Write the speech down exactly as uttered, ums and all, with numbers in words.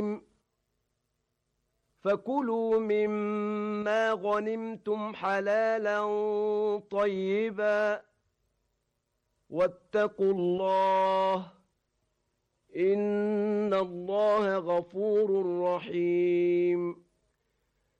فكلوا مما غنمتم حلالا طيبا واتقوا الله إن الله غفور رحيم